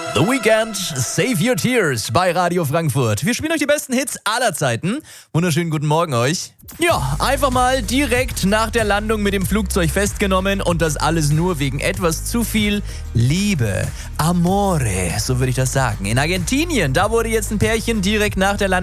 The Weeknd, Save Your Tears bei Radio Frankfurt. Wir spielen euch die besten Hits aller Zeiten. Wunderschönen guten Morgen euch. Ja, einfach mal direkt nach der Landung mit dem Flugzeug festgenommen und das alles nur wegen etwas zu viel Liebe. Amore, so würde ich das sagen. In Argentinien, da wurde jetzt ein Pärchen direkt nach der Landung